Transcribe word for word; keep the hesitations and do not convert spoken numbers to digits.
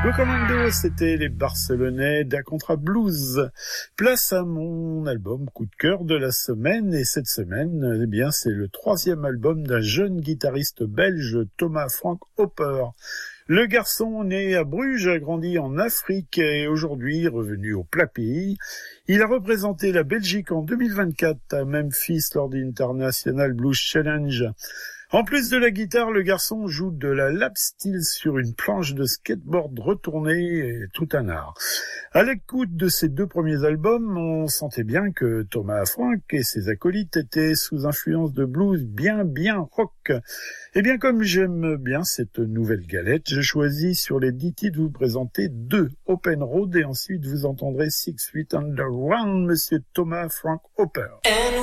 Recommando, c'était les Barcelonais d'A Contra Blues. Place à mon album coup de cœur de la semaine, et cette semaine, eh bien, c'est le troisième album d'un jeune guitariste belge, Thomas Frank Hopper. Le garçon, né à Bruges, a grandi en Afrique et aujourd'hui revenu au plat pays. Il a représenté la Belgique en deux mille vingt-quatre à Memphis lors du International Blues Challenge. En plus de la guitare, le garçon joue de la lap steel sur une planche de skateboard retournée, et tout un art. À l'écoute de ses deux premiers albums, on sentait bien que Thomas Frank et ses acolytes étaient sous influence de blues bien bien rock. Et bien comme j'aime bien cette nouvelle galette, j'ai choisi sur les dix titres de vous présenter deux, Open Road, et ensuite vous entendrez Six Feet Underground, monsieur Thomas Frank Hopper. And